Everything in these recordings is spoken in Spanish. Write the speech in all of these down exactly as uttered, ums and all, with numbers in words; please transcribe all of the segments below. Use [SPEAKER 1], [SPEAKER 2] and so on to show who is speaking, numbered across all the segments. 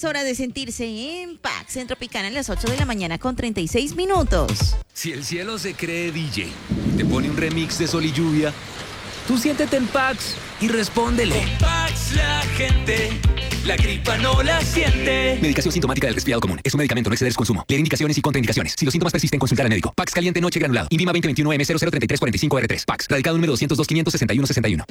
[SPEAKER 1] hora de sentirse en Pax en Tropicana a las ocho de la mañana con treinta y seis minutos.
[SPEAKER 2] Si el cielo se cree D J, te pone un remix de Sol y Lluvia, tú siéntete en Pax y respóndele.
[SPEAKER 3] Con Pax la gente, la gripa no la siente.
[SPEAKER 2] Medicación sintomática del resfriado común. Es un medicamento, no exceder su consumo. Leer indicaciones y contraindicaciones. Si los síntomas persisten, consultar al médico. Pax caliente noche granulado. INVIMA veinte veintiuno M cero cero treinta y tres cuarenta y cinco R tres. Pax. Radicado número doscientos dos quinientos sesenta y uno sesenta y uno.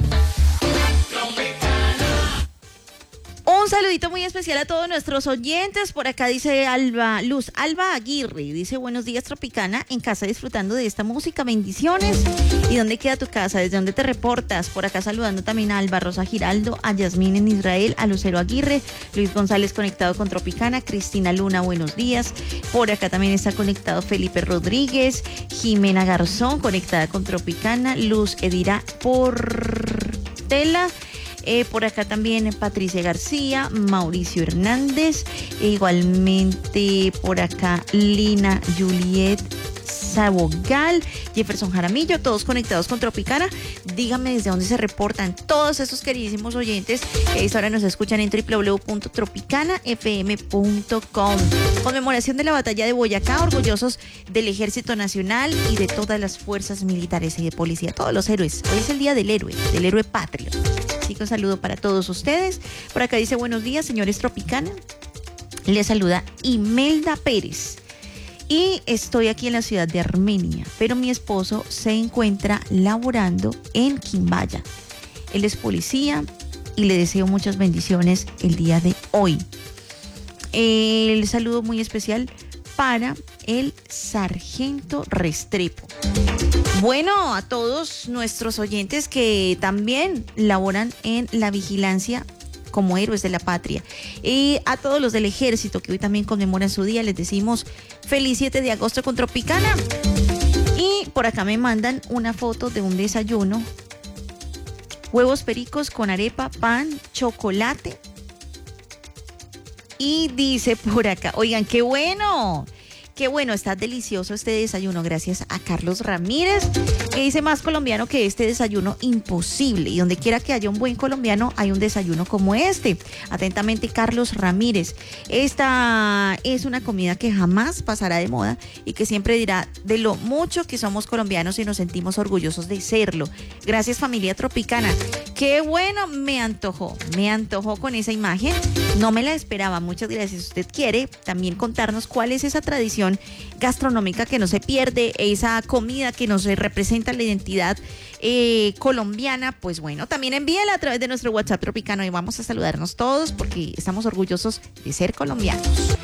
[SPEAKER 1] Un saludito muy especial a todos nuestros oyentes. Por acá dice Alba, Luz Alba Aguirre, dice buenos días Tropicana, en casa disfrutando de esta música, bendiciones. ¿Y dónde queda tu casa? ¿Desde dónde te reportas? Por acá saludando también a Alba Rosa Giraldo, a Yasmín en Israel, a Lucero Aguirre, Luis González conectado con Tropicana, Cristina Luna, buenos días. Por acá también está conectado Felipe Rodríguez, Jimena Garzón conectada con Tropicana, Luz Edira Portela. Eh, por acá también Patricia García, Mauricio Hernández, e igualmente por acá Lina Juliet Sabogal, Jefferson Jaramillo, todos conectados con Tropicana. Díganme desde dónde se reportan todos estos queridísimos oyentes que a esta hora nos escuchan en doble u doble u doble u punto tropicana f m punto com. Conmemoración de la batalla de Boyacá, orgullosos del Ejército Nacional y de todas las fuerzas militares y de policía, todos los héroes. Hoy es el día del héroe, del héroe patrio. Así que un saludo para todos ustedes. Por acá dice buenos días, señores Tropicana. Les saluda Imelda Pérez. Y estoy aquí en la ciudad de Armenia, pero mi esposo se encuentra laborando en Quimbaya. Él es policía y le deseo muchas bendiciones el día de hoy. El saludo muy especial para el sargento Restrepo. Bueno, a todos nuestros oyentes que también laboran en la vigilancia como héroes de la patria. Y a todos los del ejército que hoy también conmemoran su día, les decimos feliz siete de agosto con Tropicana. Y por acá me mandan una foto de un desayuno. Huevos pericos con arepa, pan, chocolate. Y dice por acá, oigan, qué bueno. Qué bueno, está delicioso este desayuno, gracias a Carlos Ramírez, que dice más colombiano que este desayuno imposible. Y donde quiera que haya un buen colombiano, hay un desayuno como este. Atentamente, Carlos Ramírez. Esta es una comida que jamás pasará de moda y que siempre dirá de lo mucho que somos colombianos y nos sentimos orgullosos de serlo. Gracias, familia Tropicana. Qué bueno, me antojó, me antojó con esa imagen. No me la esperaba, muchas gracias. Si usted quiere también contarnos cuál es esa tradición gastronómica que no se pierde, esa comida que nos representa la identidad eh, colombiana, pues bueno, también envíela a través de nuestro WhatsApp Tropicano y vamos a saludarnos todos porque estamos orgullosos de ser colombianos.